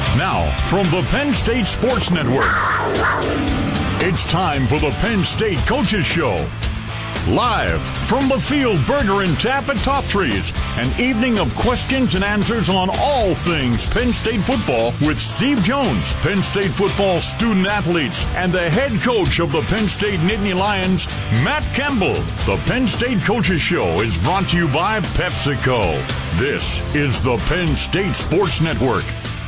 Now, from the Penn State Sports Network, it's time for the Penn State Coaches Show. Live from the Field Burger and Tap at Top Trees, an evening of questions and answers on all things Penn State football with Steve Jones, Penn State football student athletes, and the head coach of the Penn State Nittany Lions, Matt Campbell. The Penn State Coaches Show is brought to you by PepsiCo. This is the Penn State Sports Network.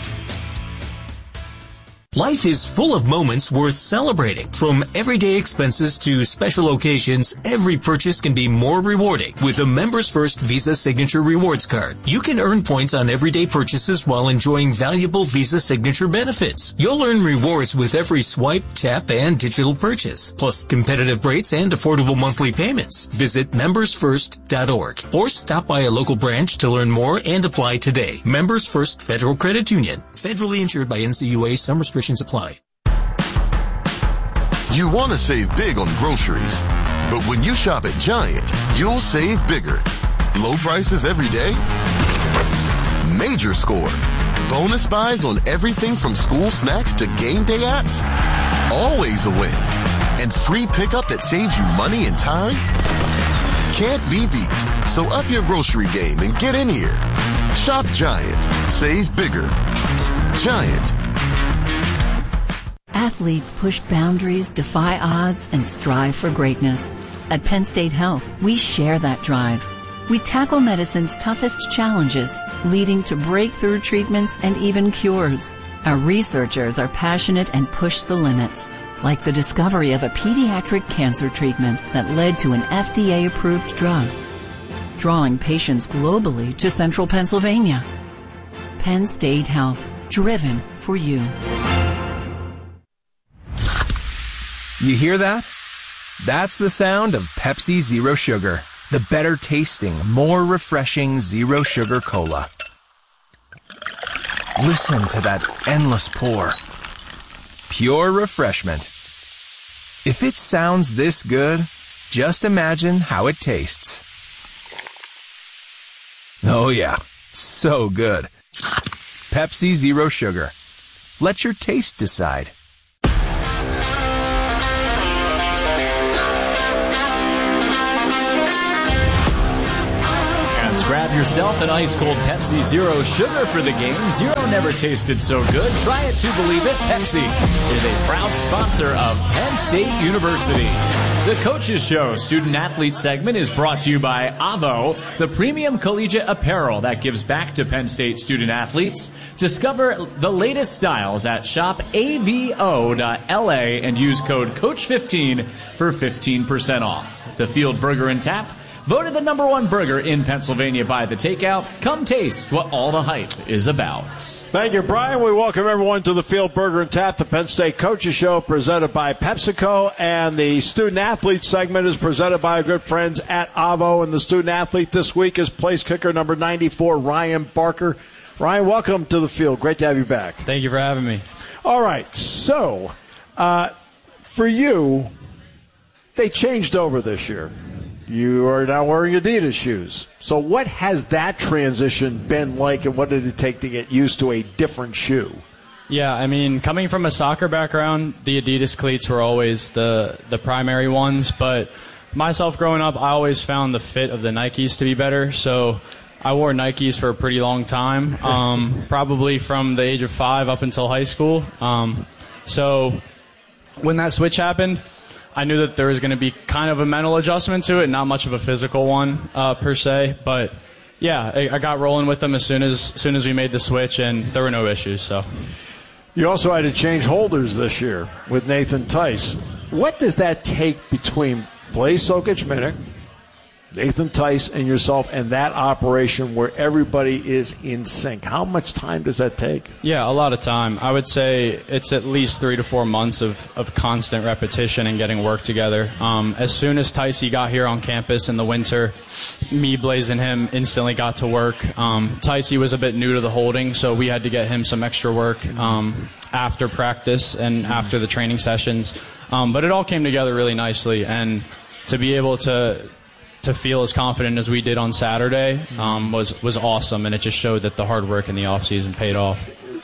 Life is full of moments worth celebrating. From everyday expenses to special occasions, every purchase can be more rewarding with a Members First Visa Signature Rewards Card. You can earn points on everyday purchases while enjoying valuable Visa Signature benefits. You'll earn rewards with every swipe, tap, and digital purchase, plus competitive rates and affordable monthly payments. Visit membersfirst.org or stop by a local branch to learn more and apply today. Members First Federal Credit Union. Federally insured by NCUA. Some restrictions apply. You want to save big on groceries, but when you shop at Giant, you'll save bigger. Low prices every day? Major score. Bonus buys on everything from school snacks to game day apps? Always a win. And free pickup that saves you money and time? Can't be beat. So up your grocery game and get in here. Shop Giant. Save bigger. Giant. Athletes push boundaries, defy odds, and strive for greatness. At Penn State Health, we share that drive. We tackle medicine's toughest challenges, leading to breakthrough treatments and even cures. Our researchers are passionate and push the limits, like the discovery of a pediatric cancer treatment that led to an FDA-approved drug, drawing patients globally to Central Pennsylvania. Penn State Health, driven for you. You hear that? That's the sound of Pepsi Zero Sugar, the better tasting, more refreshing Zero Sugar Cola. Listen to that endless pour. Pure refreshment. If it sounds this good, just imagine how it tastes. Oh yeah, so good. Pepsi Zero Sugar. Let your taste decide. Grab yourself an ice-cold Pepsi Zero Sugar for the game. Zero never tasted so good. Try it to believe it. Pepsi is a proud sponsor of Penn State University. The Coaches Show student-athlete segment is brought to you by Avo, the premium collegiate apparel that gives back to Penn State student-athletes. Discover the latest styles at shopavo.la and use code COACH15 for 15% off. The Field Burger and Tap, voted the #1 burger in Pennsylvania by The Takeout. Come taste what all the hype is about. Thank you, Brian. We welcome everyone to the Field Burger and Tap, the Penn State Coaches Show, presented by PepsiCo. And the student-athlete segment is presented by our good friends at Avo. And the student-athlete this week is place kicker number 94, Ryan Barker. Ryan, welcome to the field. Great to have you back. Thank you for having me. All right. So, for you, they changed over this year. You are now wearing Adidas shoes. So what has that transition been like, and what did it take to get used to a different shoe? Yeah, I mean, coming from a soccer background, the Adidas cleats were always the primary ones. But myself growing up, I always found the fit of the Nikes to be better. So I wore Nikes for a pretty long time, probably from the age of 5 up until high school. So when that switch happened, I knew that there was going to be kind of a mental adjustment to it, not much of a physical one per se. But yeah, I got rolling with them as soon as we made the switch, and there were no issues. So you also had to change holders this year with Nathan Tice. What does that take between Blaise Sokic-Minnick, Nathan Tice, and yourself, and that operation where everybody is in sync? How much time does that take? Yeah, a lot of time. I would say it's at least 3 to 4 months of constant repetition and getting work together. As soon as Ticey got here on campus in the winter, me, Blaise, and him instantly got to work. Ticey was a bit new to the holding, so we had to get him some extra work after practice and after the training sessions. But it all came together really nicely, and to be able to feel as confident as we did on Saturday was awesome, and it just showed that the hard work in the offseason paid off.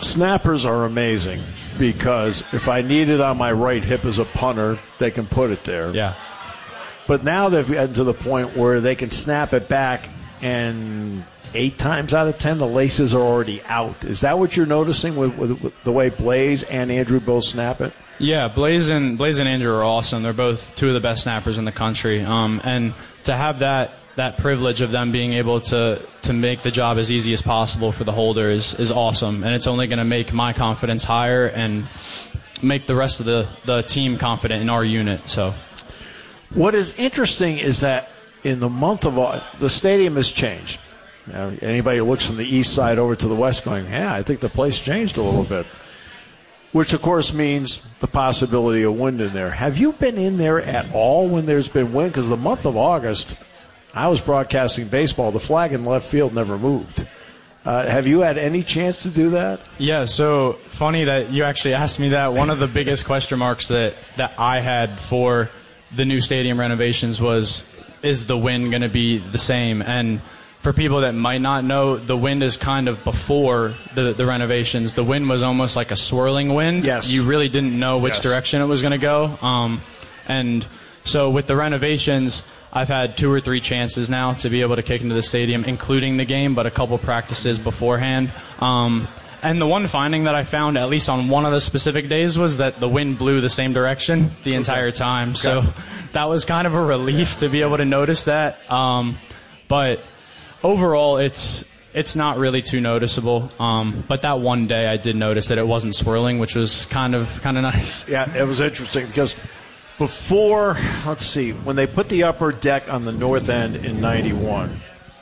Snappers are amazing because if I need it on my right hip as a punter, they can put it there. Yeah. But now they've gotten to the point where they can snap it back, and 8 times out of 10, the laces are already out. Is that what you're noticing with the way Blaze and Andrew both snap it? Yeah, Blaze and Andrew are awesome. They're both two of the best snappers in the country. And to have that privilege of them being able to make the job as easy as possible for the holder is awesome. And it's only going to make my confidence higher and make the rest of the team confident in our unit. So, what is interesting is that in the month of August, the stadium has changed. Now, anybody who looks from the east side over to the west going, yeah, I think the place changed a little bit, which, of course, means the possibility of wind in there. Have you been in there at all when there's been wind? Because the month of August, I was broadcasting baseball. The flag in left field never moved. Have you had any chance to do that? Yeah, so funny that you actually asked me that. One of the biggest question marks that I had for the new stadium renovations was, is the wind going to be the same? And for people that might not know, the wind is kind of before the renovations. The wind was almost like a swirling wind. Yes. You really didn't know which direction it was going to go. And so with the renovations, I've had 2 or 3 chances now to be able to kick into the stadium, including the game, but a couple practices beforehand. And the one finding that I found, at least on one of the specific days, was that the wind blew the same direction the entire time. Okay. So that was kind of a relief to be able to notice that. But overall, it's not really too noticeable. But that one day I did notice that it wasn't swirling, which was kind of nice. Yeah, it was interesting because before, when they put the upper deck on the north end in 91,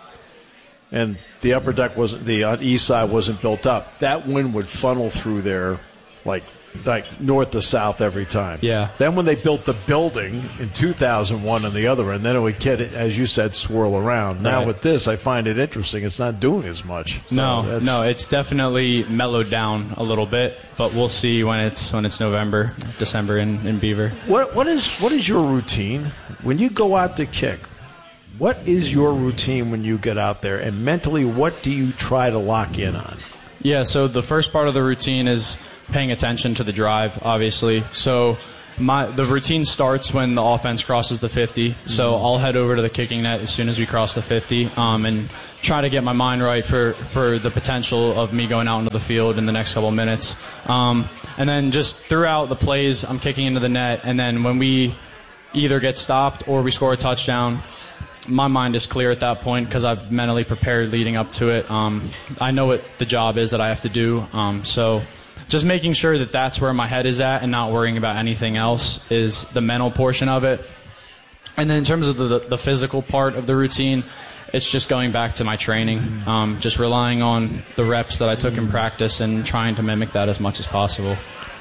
and the upper deck wasn't, the east side wasn't built up, that wind would funnel through there like north to south every time. Yeah. Then when they built the building in 2001 on the other end, then it would get, as you said, swirl around. Now Right. with this, I find it interesting. It's not doing as much. So No, it's definitely mellowed down a little bit, but we'll see when it's November, December in Beaver. What is your routine when you go out to kick? What is your routine when you get out there, and mentally, what do you try to lock in on? Yeah, so the first part of the routine is paying attention to the drive, obviously. So the routine starts when the offense crosses the 50. So I'll head over to the kicking net as soon as we cross the 50 and try to get my mind right for the potential of me going out into the field in the next couple of minutes. And then just throughout the plays, I'm kicking into the net. And then when we either get stopped or we score a touchdown, my mind is clear at that point because I've mentally prepared leading up to it. I know what the job is that I have to do. So just making sure that that's where my head is at and not worrying about anything else is the mental portion of it. And then in terms of the physical part of the routine, it's just going back to my training, just relying on the reps that I took in practice and trying to mimic that as much as possible.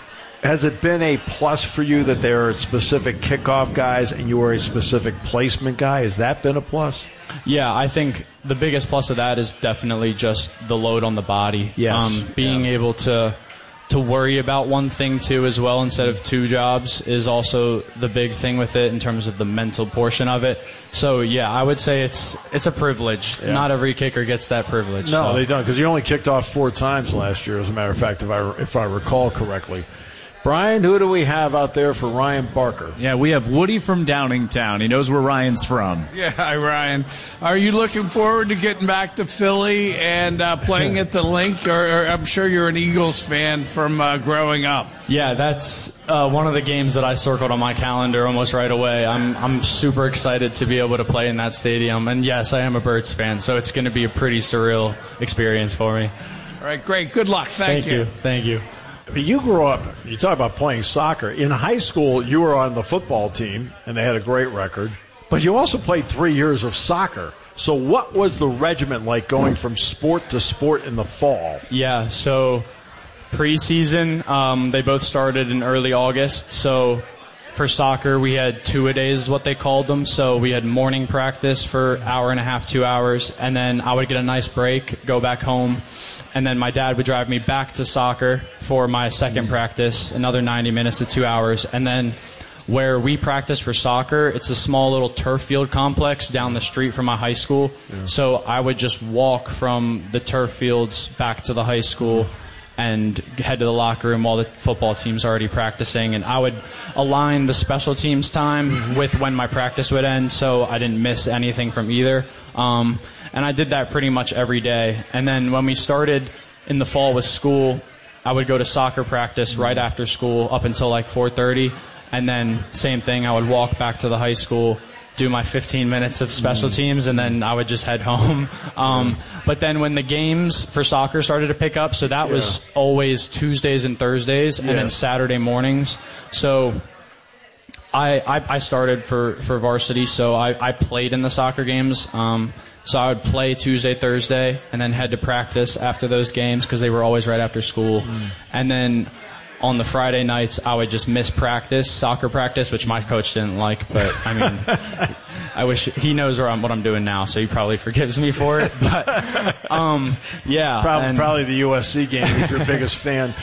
Has it been a plus for you that there are specific kickoff guys and you are a specific placement guy? Has that been a plus? Yeah, I think the biggest plus of that is definitely just the load on the body. Yes. Being able to worry about one thing too as well instead of 2 jobs is also the big thing with it in terms of the mental portion of it. So yeah, I would say it's a privilege. Yeah. Not every kicker gets that privilege. No, they don't, because you only kicked off 4 times last year, as a matter of fact, if I recall correctly. Brian, who do we have out there for Ryan Barker? Yeah, we have Woody from Downingtown. He knows where Ryan's from. Yeah, hi, Ryan. Are you looking forward to getting back to Philly and playing at the Link? Or I'm sure you're an Eagles fan from growing up. Yeah, that's one of the games that I circled on my calendar almost right away. I'm super excited to be able to play in that stadium. And yes, I am a Birds fan, so it's going to be a pretty surreal experience for me. All right, great. Good luck. Thank you. Thank you. You grew up, you talk about playing soccer. In high school, you were on the football team, and they had a great record. But you also played 3 years of soccer. So what was the regiment like going from sport to sport in the fall? Yeah, so preseason, they both started in early August. So for soccer, we had 2-a-days, what they called them. So we had morning practice for an hour and a half, 2 hours. And then I would get a nice break, go back home. And then my dad would drive me back to soccer for my second practice, another 90 minutes to 2 hours. And then where we practice for soccer, it's a small little turf field complex down the street from my high school. Yeah. So I would just walk from the turf fields back to the high school. and head to the locker room while the football team's already practicing. And I would align the special teams time with when my practice would end, so I didn't miss anything from either. And I did that pretty much every day. And then when we started in the fall with school, I would go to soccer practice right after school up until like 4:30. And then same thing, I would walk back to the high school, do my 15 minutes of special teams, and then I would just head home. But then when the games for soccer started to pick up, so that was always Tuesdays and Thursdays, and then Saturday mornings. So I started for varsity, so I played in the soccer games. So I would play Tuesday, Thursday, and then head to practice after those games because they were always right after school. And then on the Friday nights, I would just miss practice, soccer practice, which my coach didn't like. But, I mean, I wish he knows what I'm doing now, so he probably forgives me for it. But, yeah. Probably the USC game is your biggest fan.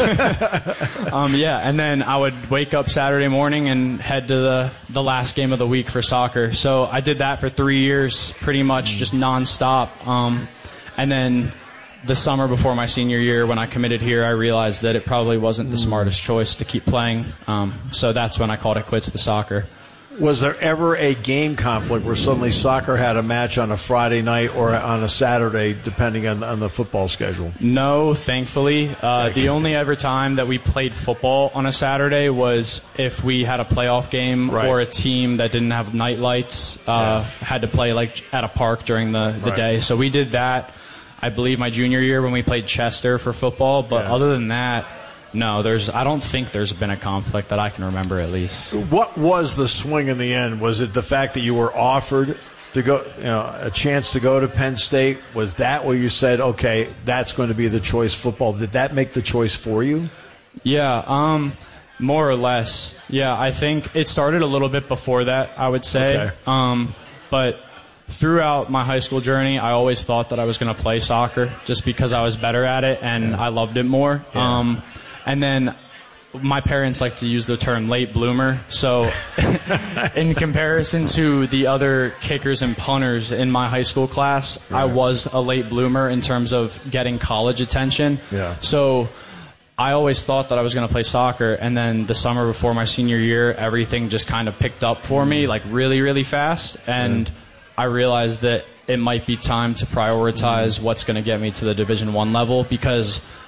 Yeah, and then I would wake up Saturday morning and head to the last game of the week for soccer. So I did that for 3 years, pretty much just nonstop. And then the summer before my senior year, when I committed here, I realized that it probably wasn't the smartest choice to keep playing. So that's when I called it quits with soccer. Was there ever a game conflict where suddenly soccer had a match on a Friday night or on a Saturday, depending on the football schedule? No, thankfully. The only ever time that we played football on a Saturday was if we had a playoff game or a team that didn't have night lights had to play like at a park during the day. So we did that, I believe, my junior year when we played Chester for football. But other than that, no, I don't think there's been a conflict that I can remember, at least. What was the swing in the end? Was it the fact that you were offered to go, a chance to go to Penn State? Was that where you said, okay, that's going to be the choice football? Did that make the choice for you? Yeah, more or less. Yeah, I think it started a little bit before that, I would say. Okay. But throughout my high school journey, I always thought that I was going to play soccer just because I was better at it and I loved it more. Yeah. And then my parents like to use the term late bloomer. So in comparison to the other kickers and punters in my high school class, I was a late bloomer in terms of getting college attention. Yeah. So I always thought that I was going to play soccer. And then the summer before my senior year, everything just kind of picked up for me, like really, really fast. And I realized that it might be time to prioritize what's going to get me to the Division I level, because